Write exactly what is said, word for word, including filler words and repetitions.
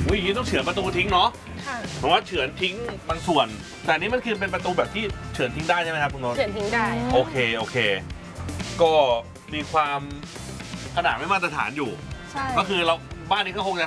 อุ้ยอย่างนี้ต้องเฉือนประตูทิ้งเนาะค่ะเพราะว่าเฉือนทิ้งบางส่วน แต่อันนี้มันคือเป็นประตูแบบที่เฉือนทิ้งได้ใช่ไหมครับคุณโน้ตเฉือนทิ้งได้โอเคโอเค ก็มีความขนาดไม่มาตรฐานอยู่ใช่ก็คือเราบ้านนี้ก็คงจะ